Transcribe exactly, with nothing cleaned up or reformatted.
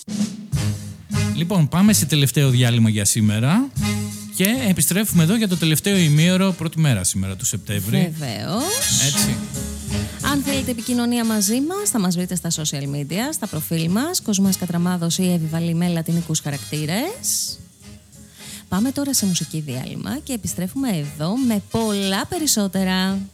Λοιπόν, πάμε σε τελευταίο διάλειμμα για σήμερα και επιστρέφουμε εδώ για το τελευταίο ημίωρο, πρώτη μέρα σήμερα του Σεπτέμβρη. Βεβαίως. Έτσι. Αν θέλετε επικοινωνία μαζί μας, θα μας βρείτε στα social media, στα προφίλ μας, Κοσμάς Κατραμάδος ή Εύη Βαλή με λατινικούς χαρακτήρες. Πάμε τώρα σε μουσική διάλειμμα και επιστρέφουμε εδώ με πολλά περισσότερα.